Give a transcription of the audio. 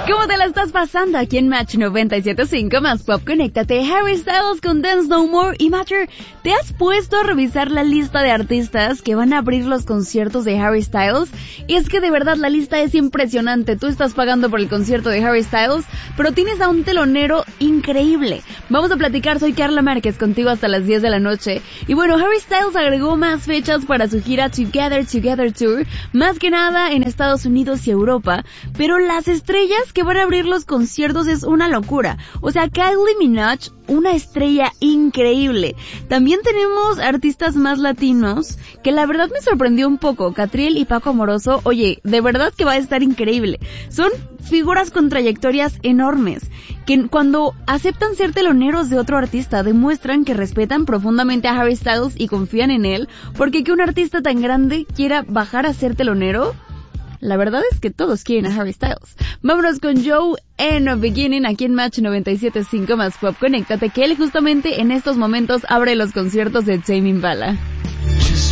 ¿Cómo te la estás pasando aquí en Match 97.5 más Pop? Conéctate. Harry Styles con Dance No More. Y Matcher, ¿te has puesto a revisar la lista de artistas que van a abrir los conciertos de Harry Styles? Y es que de verdad la lista es impresionante. Tú estás pagando por el concierto de Harry Styles, pero tienes a un telonero increíble. Vamos a platicar, soy Carla Márquez, contigo hasta las 10 de la noche. Y bueno, Harry Styles agregó más fechas para su gira Together Tour, más que nada en Estados Unidos y Europa, pero las estrellas que van a abrir los conciertos es una locura. O sea, Kylie Minogue, una estrella increíble. También tenemos artistas más latinos, que la verdad me sorprendió un poco. Catriel y Paco Amoroso, oye, de verdad que va a estar increíble. Son figuras con trayectorias enormes, que cuando aceptan ser teloneros de otro artista, demuestran que respetan profundamente a Harry Styles y confían en él, porque que un artista tan grande quiera bajar a ser telonero, la verdad es que todos quieren a Harry Styles. Vámonos con Joe en A Beginning aquí en Match 97.5 más Pop. Conéctate, que él justamente en estos momentos abre los conciertos de Tame Impala.